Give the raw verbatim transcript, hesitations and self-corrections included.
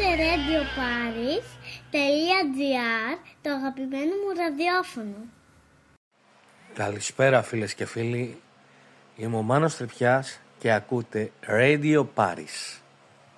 radio paris τελεία gr, το αγαπημένο μου ραδιόφωνο. Καλησπέρα φίλες και φίλοι, είμαι ο Μάνος Τρυπιάς και ακούτε Radio Paris.